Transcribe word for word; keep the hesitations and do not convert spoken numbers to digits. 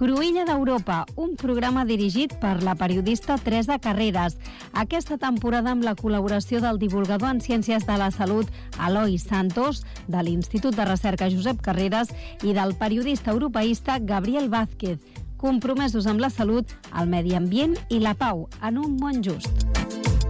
Cruïlla d'Europa, un programa dirigit per la periodista Teresa Carreras. Aquesta temporada amb la col·laboració del divulgador en Ciències de la Salut Eloi Santos, de l'Institut de Recerca Josep Carreras i del periodista europeista Gabriel Vázquez, compromesos amb la salut, el medi ambient i la pau en un món just.